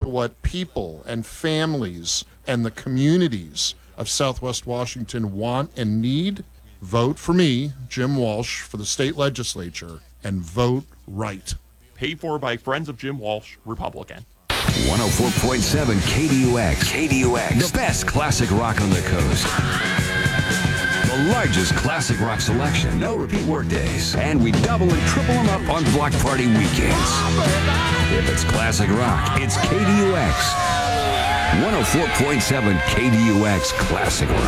what people and families and the communities of Southwest Washington want and need, vote for me, Jim Walsh, for the state legislature, and vote right. Paid for by Friends of Jim Walsh, Republican. 104.7 KDUX. KDUX. The best classic rock on the coast. The largest classic rock selection. No repeat workdays. And we double and triple them up on block party weekends. If it's classic rock, it's KDUX. 104.7 KDUX Classic Rock.